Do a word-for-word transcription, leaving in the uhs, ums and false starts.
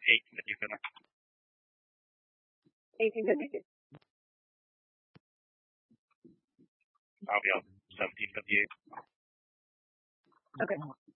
eighteen fifty. eighteen fifty-two. I'll be on seventeen fifty-eight. Okay.